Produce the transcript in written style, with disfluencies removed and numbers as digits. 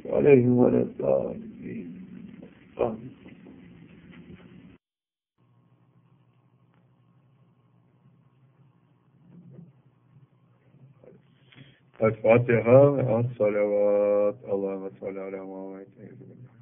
عليهم ولا الضالين. الفاتحة. الصلوات. اللهم صل على محمد.